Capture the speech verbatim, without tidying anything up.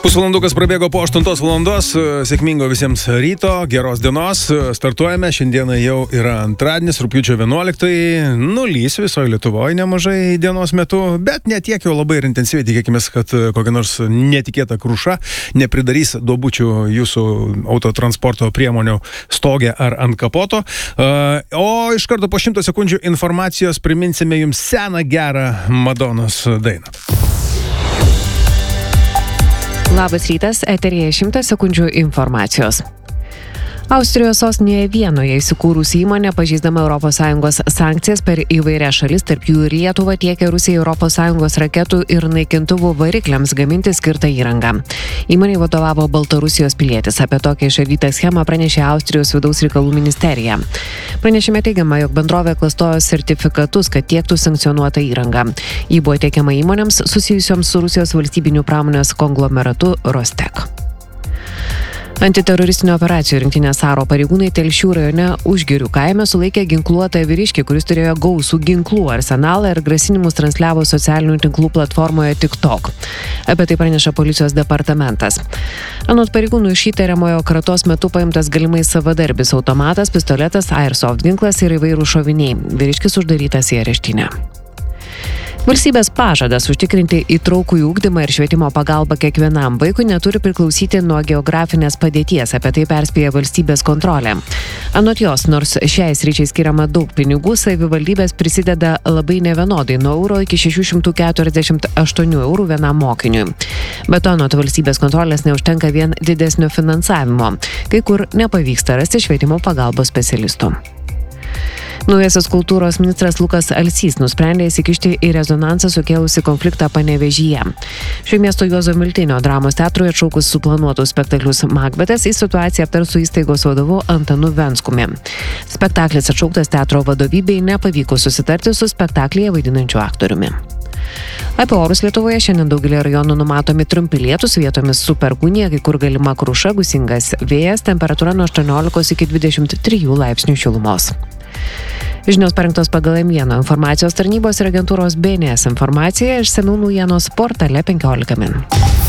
Pusvalandukas prabėgo po aštuntos valandos, sėkmingo visiems ryto, geros dienos, startuojame, šiandieną jau yra antradienis, rugpjūčio vienuoliktoji, nulys visoje Lietuvoje nemažai dienos metu, bet ne tiek jau labai ir intensyviai, tikėkime, kad kokia nors netikėta kruša nepridarys duobučių jūsų autotransporto priemonių stogė ar ant kapoto. O iš karto po šimto sekundžių informacijos priminsime jums seną gerą Madonos dainą. Labas rytas, eteryje šimtas sekundžių informacijos. Austrijos sostinėje Vienoje įsikūrusi įmonė, pažeisdama Europos Sąjungos sankcijas per įvairias šalis, tarp jų ir Lietuvą, tiekia Rusijai Europos Sąjungos raketų ir naikintuvų varikliams gaminti skirtą įrangą. Įmonei vadovavo Baltarusijos pilietis. Apie tokią išardytą schemą pranešė Austrijos vidaus reikalų ministerija. Pranešime teigiama, jog bendrovė klastojo sertifikatus, kad tiektų sankcionuotą įrangą. Ji buvo tiekiama įmonėms susijusioms su Rusijos valstybiniu pramonės konglomeratu Rostek. Antiteroristinių operacijų rinktinės Aro pareigūnai Telšių rajone Užgirių kaime sulaikė ginkluotą vyriškį, kuris turėjo gausų ginklų arsenalą ir grasinimus transliavo socialinių tinklų platformoje TikTok. Apie tai praneša policijos departamentas. Anot pareigūnų iš įtariamojo kratos metu paimtas galimai savadarbis automatas, pistoletas, airsoft ginklas ir įvairūs šoviniai. Vyriškis uždarytas į areštinę. Valstybės pažadas užtikrinti įtraukųjį ugdymą ir švietimo pagalbą kiekvienam vaikui neturi priklausyti nuo geografinės padėties, apie tai perspėja valstybės kontrolė. Anot jos, nors šiai sričiai skiriama daug pinigų, savivaldybės prisideda labai nevienodai nuo euro iki šešių šimtų keturiasdešimt aštuonių eurų vienam mokiniui. Be to, anot valstybės kontrolės neužtenka vien didesnio finansavimo, kai kur nepavyksta rasti švietimo pagalbos specialistų. Naujasis kultūros ministras Lukas Alsys nusprendė įsikišti į rezonansą sukėlusi konfliktą Panevėžyje. Šio miesto Juozo Miltinio dramos teatrui atšaukus suplanuotus spektaklius Makbetas, į situaciją aptars su įstaigos vadovu Antanu Venskumi. Spektaklis atšauktas teatro vadovybei, nepavyko susitarti su spektaklyje vaidinančiu aktoriumi. Apie orus Lietuvoje šiandien daugelį rajonų numatomi trumpi lietūs, vietomis su perkūnija, kai kur galima kruša, gūsingas vėjas, temperatūra nuo aštuoniolikos iki dvidešimt trijų laipsnių šilumos. Žinios parengtos pagal M vieno informacijos tarnybos ir agentūros B N S informaciją, išsamių naujienos portale penkiolika min.